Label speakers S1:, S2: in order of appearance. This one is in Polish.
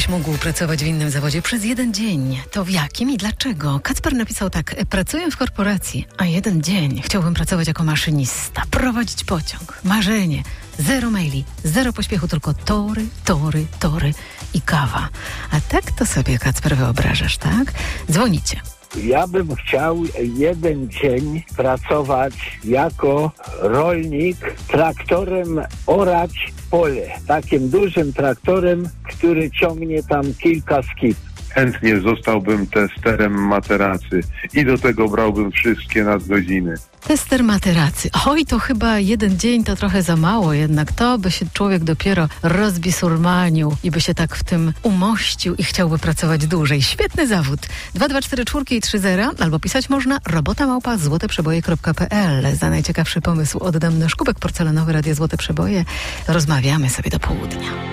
S1: mógł pracować w innym zawodzie przez jeden dzień. To w jakim i dlaczego? Kacper napisał tak. Pracuję w korporacji, a jeden dzień chciałbym pracować jako maszynista, prowadzić pociąg. Marzenie. Zero maili, zero pośpiechu, tylko tory, tory, tory i kawa. A tak to sobie, Kacper, wyobrażasz, tak? Dzwonicie.
S2: Ja bym chciał jeden dzień pracować jako rolnik, traktorem orać pole. Takim dużym traktorem, który ciągnie tam kilka skip.
S3: Chętnie zostałbym testerem materacy i do tego brałbym wszystkie nadgodziny.
S1: Tester materacy. Oj, to chyba jeden dzień to trochę za mało, jednak to by się człowiek dopiero rozbisurmanił i by się tak w tym umościł i chciałby pracować dłużej. Świetny zawód. 2244 i 30 albo pisać można robota@złoteprzeboje.pl. Za najciekawszy pomysł oddam nasz kubek porcelanowy Radia Złote Przeboje. Rozmawiamy sobie do południa.